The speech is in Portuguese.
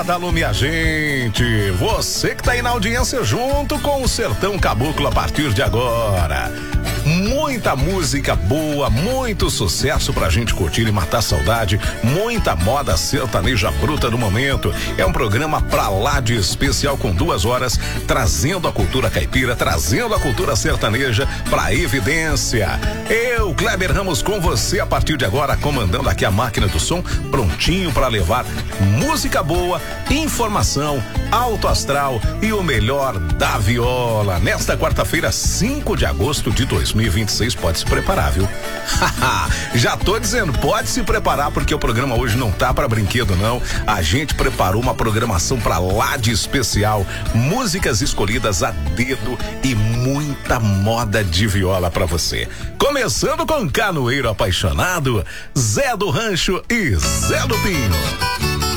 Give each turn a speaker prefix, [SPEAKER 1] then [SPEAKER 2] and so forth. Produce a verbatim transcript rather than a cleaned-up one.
[SPEAKER 1] moçada, alô minha gente, você que tá aí na audiência junto com o Sertão Caboclo a partir de agora. Muita música boa, muito sucesso pra gente curtir e matar saudade, muita moda sertaneja bruta do momento. É um programa pra lá de especial com duas horas, trazendo a cultura caipira, trazendo a cultura sertaneja pra evidência. Eu, Kleber Ramos, com você a partir de agora, comandando aqui a máquina do som, prontinho pra levar música boa, informação, alto astral e o melhor da viola. Nesta quarta-feira, cinco de agosto de dois mil e vinte e seis, pode se preparar, viu? Já tô dizendo, pode se preparar porque o programa hoje não tá pra brinquedo não. A gente preparou uma programação pra lá de especial, músicas escolhidas a dedo e muita moda de viola pra você. Começando com Canoeiro Apaixonado, Zé do Rancho e Zé do Pinho.